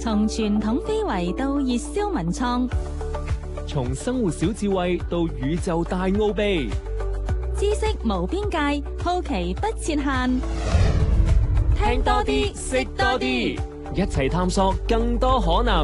從傳統非遺到熱銷文創， 從生活小智慧到宇宙大奧秘， 知識無邊界，好奇不設限。 聽多啲，識多啲，一齊探索更多可能。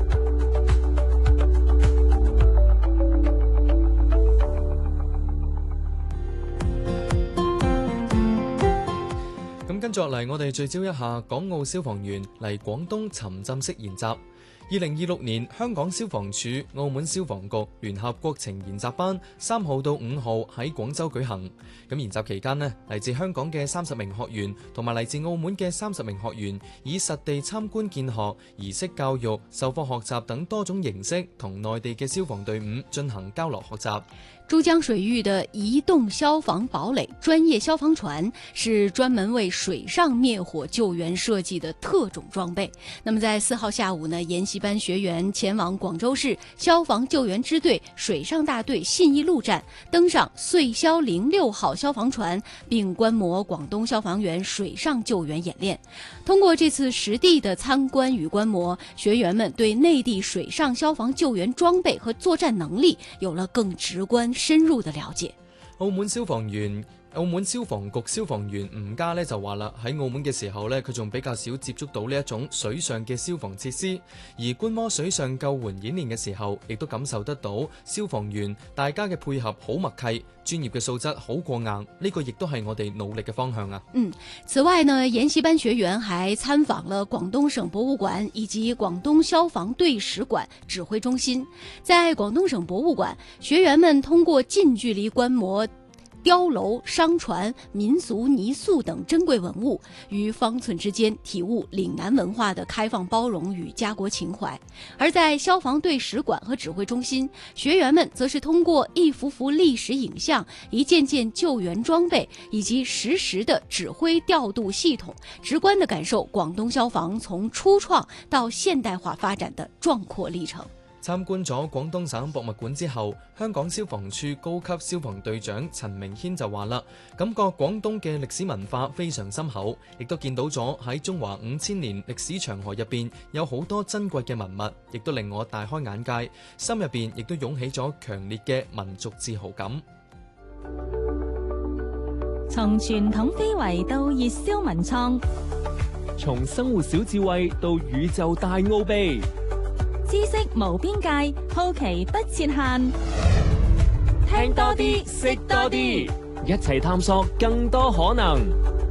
跟住落嚟，我哋聚焦一下港澳消防員嚟廣東沉浸式研習。2026年，香港消防處、澳門消防局聯合國情研習班3號到5號喺廣州舉行。咁研習期間呢，嚟自香港嘅30名學員同埋嚟自澳門嘅30名學員，以實地參觀見學、儀式教育、授課學習等多種形式，同內地嘅消防隊伍進行交流學習。 珠江水域的移動消防堡壘專業消防船是專門為水上滅火救援設計的特種裝備。那麼在4號下午呢，研習班學員前往廣州市消防救援支隊水上大隊信義路站，登上穗消06號消防船，並觀摩廣東消防員水上救援演練。通過這次實地的參觀與觀摩，學員們對內地水上消防救援裝備和作戰能力有了更直觀深入的了解。 澳門消防局消防員吳嘉咧就話啦，喺澳門嘅時候咧，佢仲比較少接觸到呢一種水上嘅消防設施，而觀摩水上救援演練嘅時候，亦都感受得到消防員大家嘅配合好默契，專業嘅素質好過硬，呢個亦都係我哋努力嘅方向啊。 此外呢，研習班學員還參訪了廣東省博物館以及廣東消防隊史館指揮中心。在廣東省博物館，學員們通過近距離觀摩碉樓、商船、民俗泥塑等珍貴文物，於方寸之間體悟嶺南文化的開放包容與家國情懷。而在消防隊史館和指揮中心，學員們則是通過一幅幅歷史影像、一件件救援裝備以及實時的指揮調度系統，直觀地感受廣東消防從初創到現代化發展的壯闊歷程。 參觀咗廣東省博物館之後，香港消防處高級消防隊長陳明軒就話啦，感覺廣東嘅歷史文化非常深厚，亦都見到咗喺中華5000年歷史長河入邊有好多珍貴嘅文物，亦都令我大開眼界，心入邊亦都湧起咗強烈嘅民族自豪感。 從傳統非遺到熱銷文創， 從生活小智慧到宇宙大奧秘， 知識無邊界，好奇不設限。 聽多啲，識多啲，一齊探索更多可能。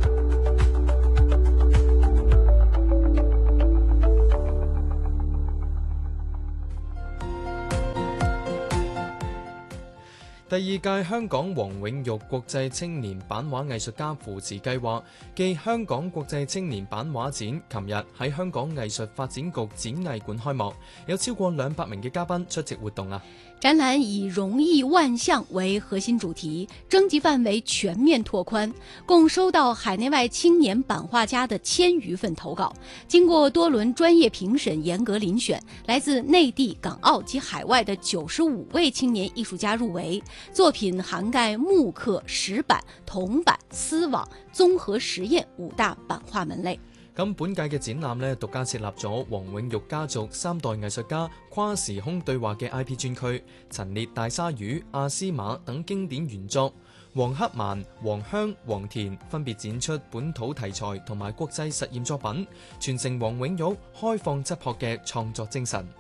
第二屆香港黃永玉國際青年版畫藝術家扶持計劃暨香港國際青年版畫展，琴日喺香港藝術發展局展藝館開幕，有超過200名嘅嘉賓出席活動啊！ 展覽以容易萬象為核心主題，徵集範圍全面拓寬，共收到海內外青年版畫家的1000餘份投稿。經過多輪專業評審嚴格遴選，來自內地、港澳及海外的95位青年藝術家入圍，作品涵蓋木刻、石版、銅版、絲網、綜合實驗5大版畫門類。 咁本屆嘅展覽呢，獨家設立咗黃永玉家族3代藝術家跨時空對話嘅 IP 專區，陳列大鯊魚、阿斯瑪等經典原作。黃克曼、黃香、黃田分別展出本土題材同埋國際實驗作品，傳承黃永玉開放質樸嘅創作精神。